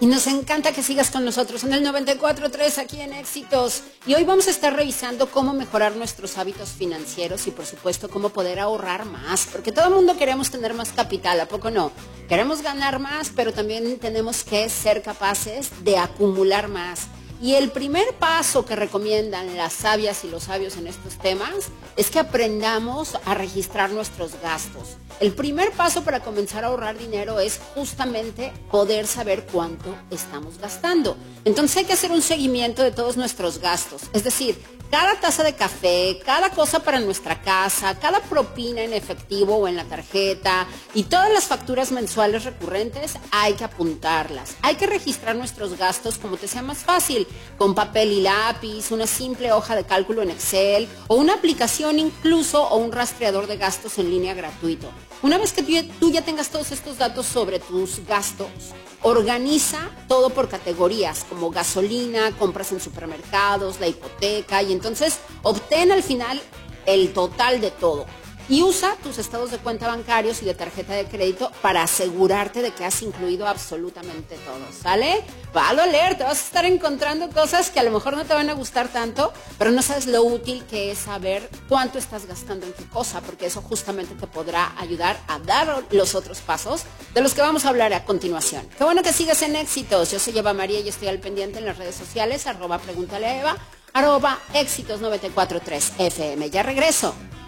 Y nos encanta que sigas con nosotros en el 94.3 aquí en Éxitos. Y hoy vamos a estar revisando cómo mejorar nuestros hábitos financieros y por supuesto cómo poder ahorrar más. Porque todo el mundo queremos tener más capital, ¿a poco no? Queremos ganar más, pero también tenemos que ser capaces de acumular más. Y el primer paso que recomiendan las sabias y los sabios en estos temas es que aprendamos a registrar nuestros gastos. El primer paso para comenzar a ahorrar dinero es justamente poder saber cuánto estamos gastando. Entonces hay que hacer un seguimiento de todos nuestros gastos. Es decir, cada taza de café, cada cosa para nuestra casa, cada propina en efectivo o en la tarjeta y todas las facturas mensuales recurrentes hay que apuntarlas. Hay que registrar nuestros gastos como te sea más fácil, con papel y lápiz, una simple hoja de cálculo en Excel o una aplicación incluso o un rastreador de gastos en línea gratuito. Una vez que tú ya tengas todos estos datos sobre tus gastos, organiza todo por categorías como gasolina, compras en supermercados, la hipoteca y entonces obtén al final el total de todo. Y usa tus estados de cuenta bancarios y de tarjeta de crédito para asegurarte de que has incluido absolutamente todo, ¿sale? Va a doler, te vas a estar encontrando cosas que a lo mejor no te van a gustar tanto, pero no sabes lo útil que es saber cuánto estás gastando en qué cosa, porque eso justamente te podrá ayudar a dar los otros pasos de los que vamos a hablar a continuación. Qué bueno que sigas en Éxitos. Yo soy Eva María y estoy al pendiente en las redes sociales, @pregúntale a Eva, @éxitos943 FM. Ya regreso.